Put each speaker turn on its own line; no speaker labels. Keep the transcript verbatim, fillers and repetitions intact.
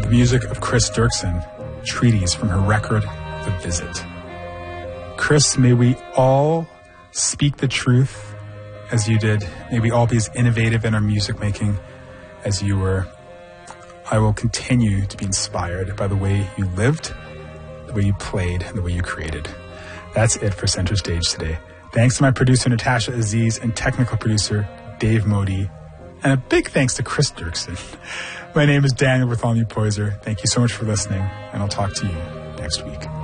music of Chris Dirksen, Treaties from her record, The Visit. Chris, may we all speak the truth as you did. May we all be as innovative in our music making as you were. I will continue to be inspired by the way you lived, the way you played, and the way you created. That's it for Center Stage today. Thanks to my producer, Natasha Aziz, and technical producer, Dave Modi. And a big thanks to Chris Dirksen. My name is Daniel Bartholomew Poyser. Thank you so much for listening, and I'll talk to you next week.